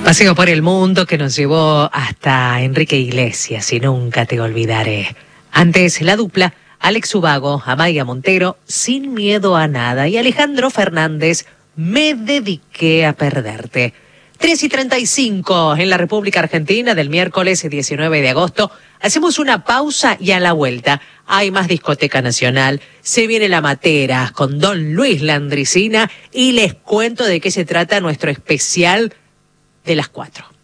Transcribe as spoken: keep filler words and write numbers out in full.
Paseo por el mundo que nos llevó hasta Enrique Iglesias y Nunca te olvidaré. Antes la dupla, Alex Ubago, Amaya Montero, Sin miedo a nada, y Alejandro Fernández, Me dediqué a perderte. tres y treinta y cinco en la República Argentina del miércoles diecinueve de agosto. Hacemos una pausa y a la vuelta hay más Discoteca Nacional. Se viene La Matera con Don Luis Landricina y les cuento de qué se trata nuestro especial de las cuatro.